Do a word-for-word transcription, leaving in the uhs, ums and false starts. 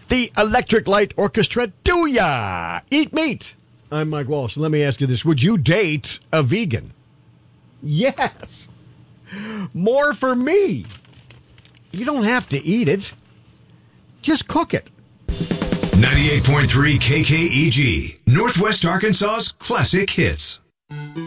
the Electric Light Orchestra. Do ya eat meat? I'm Mike Walsh. Let me ask you this. Would you date a vegan? Yes. More for me. You don't have to eat it. Just cook it. ninety-eight point three K K E G, Northwest Arkansas's classic hits.